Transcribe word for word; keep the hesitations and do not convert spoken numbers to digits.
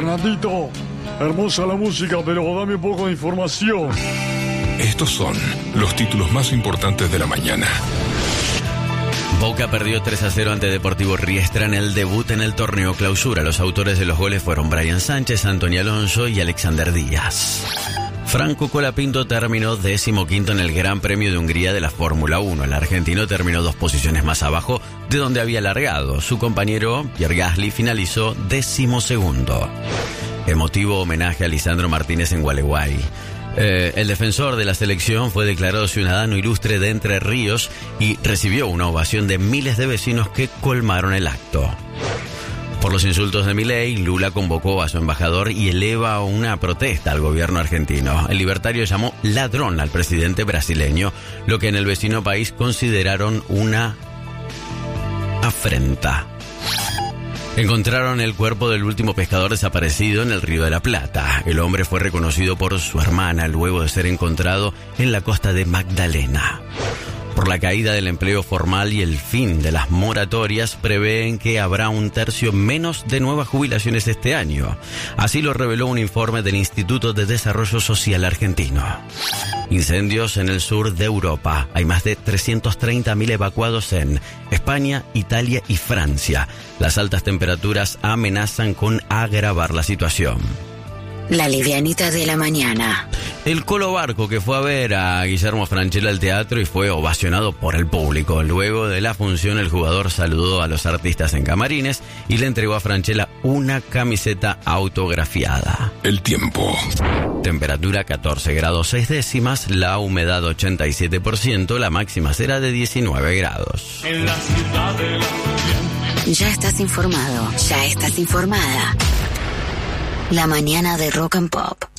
Fernandito, hermosa la música, pero dame un poco de información. Estos son los títulos más importantes de la mañana. Boca perdió tres a cero ante Deportivo Riestra en el debut en el torneo Clausura. Los autores de los goles fueron Brian Sánchez, Antonio Alonso y Alexander Díaz. Franco Colapinto terminó decimoquinto en el Gran Premio de Hungría de la Fórmula uno. El argentino terminó dos posiciones más abajo de donde había largado. Su compañero Pierre Gasly finalizó decimosegundo. Emotivo homenaje a Lisandro Martínez en Gualeguay. Eh, el defensor de la selección fue declarado ciudadano ilustre de Entre Ríos y recibió una ovación de miles de vecinos que colmaron el acto. Por los insultos de Milei, Lula convocó a su embajador y eleva una protesta al gobierno argentino. El libertario llamó ladrón al presidente brasileño, lo que en el vecino país consideraron una afrenta. Encontraron el cuerpo del último pescador desaparecido en el Río de la Plata. El hombre fue reconocido por su hermana luego de ser encontrado en la costa de Magdalena. Por la caída del empleo formal y el fin de las moratorias, prevén que habrá un tercio menos de nuevas jubilaciones este año. Así lo reveló un informe del Instituto de Desarrollo Social Argentino. Incendios en el sur de Europa. Hay más de trescientos treinta mil evacuados en España, Italia y Francia. Las altas temperaturas amenazan con agravar la situación. La livianita de la mañana. El Colo Barco, que fue a ver a Guillermo Francella al teatro y fue ovacionado por el público. Luego de la función, el jugador saludó a los artistas en camarines y le entregó a Francella una camiseta autografiada. El tiempo. Temperatura catorce grados seis décimas, la humedad ochenta y siete por ciento, la máxima será de diecinueve grados. En la ciudad de la... Ya estás informado, ya estás informada. La mañana de Rock and Pop.